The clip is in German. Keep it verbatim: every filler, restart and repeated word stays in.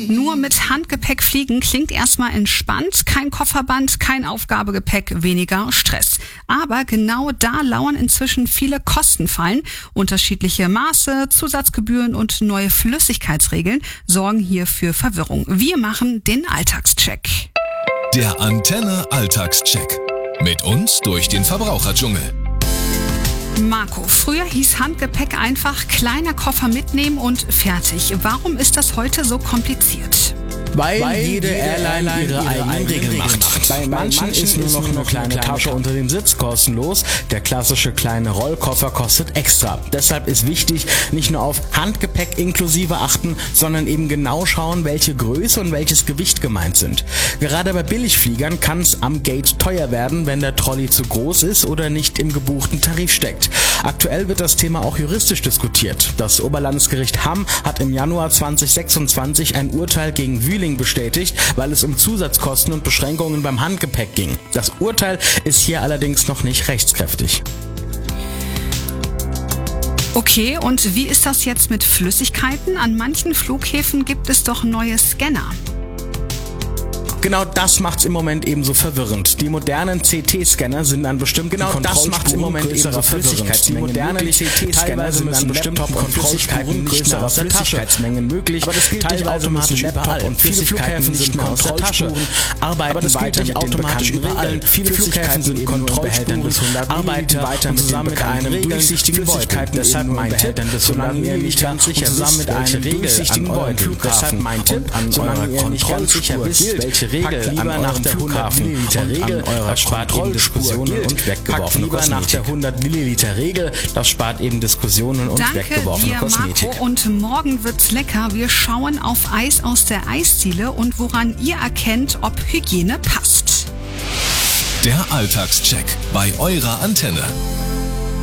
Nur mit Handgepäck fliegen klingt erstmal entspannt. Kein Kofferband, kein Aufgabegepäck, weniger Stress. Aber genau da lauern inzwischen viele Kostenfallen. Unterschiedliche Maße, Zusatzgebühren und neue Flüssigkeitsregeln sorgen hier für Verwirrung. Wir machen den Alltagscheck. Der Antenne Alltagscheck. Mit uns durch den Verbraucherdschungel. Marco, früher hieß Handgepäck einfach kleiner Koffer mitnehmen und fertig. Warum ist das heute so kompliziert? Weil, Weil jede, jede Airline, Airline ihre, ihre eigenen Regeln macht. Bei manchen, manchen ist nur noch eine kleine, kleine Tasche unter dem Sitz kostenlos. Der klassische kleine Rollkoffer kostet extra. Deshalb ist wichtig, nicht nur auf Handgepäck inklusive achten, sondern eben genau schauen, welche Größe und welches Gewicht gemeint sind. Gerade bei Billigfliegern kann es am Gate teuer werden, wenn der Trolley zu groß ist oder nicht im gebuchten Tarif steckt. Aktuell wird das Thema auch juristisch diskutiert. Das Oberlandesgericht Hamm hat im Januar zweitausendsechsundzwanzig ein Urteil gegen Wühling bestätigt, weil es um Zusatzkosten und Beschränkungen beim Handgepäck ging. Das Urteil ist hier allerdings noch nicht rechtskräftig. Okay, und wie ist das jetzt mit Flüssigkeiten? An manchen Flughäfen gibt es doch neue Scanner. Genau das macht's im Moment eben so verwirrend. Die modernen C T-Scanner sind an bestimmten genau das macht's im Moment eben so verwirrend. Die modernen C T-Scanner sind an bestimmten Kontrollspuren nicht mehr aus der Flüssigkeitsmengen möglich. Aber das gilt nicht automatisch überall. Und viele Flughäfen sind Kontrollspuren, arbeiten weiter mit automatisch überall. Viele Flughäfen sind Kontrollspuren, arbeiten weiter mit zusammen mit einem durchsichtigen Beutel. Deshalb mein Tipp, solange ihr nicht ganz sicher zusammen mit einem durchsichtigen Beutel. Deshalb mein Tipp, solange ihr nicht ganz sicher wisst, welche Regel lieber nach der hundert Milliliter Regel, das spart eben Diskussionen und weggeworfene Kosmetik. Lieber nach der hundert Milliliter Regel, das spart eben Diskussionen und Danke weggeworfene dir, Kosmetik. Marco, und morgen wird's lecker. Wir schauen auf Eis aus der Eisdiele und woran ihr erkennt, ob Hygiene passt. Der Alltagscheck bei eurer Antenne.